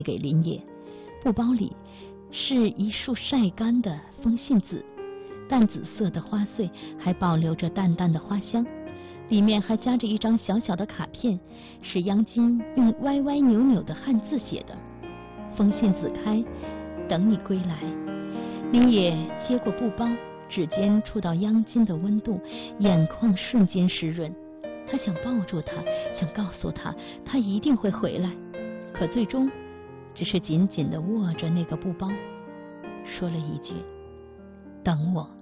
给林野。布包里是一束晒干的风信子，淡紫色的花穗还保留着淡淡的花香，里面还夹着一张小小的卡片，是央金用歪歪扭扭的汉字写的：风信子开，等你归来。林野接过布包，指尖触到央金的温度，眼眶瞬间湿润。他想抱住他，想告诉他他一定会回来，可最终只是紧紧地握着那个布包，说了一句：等我。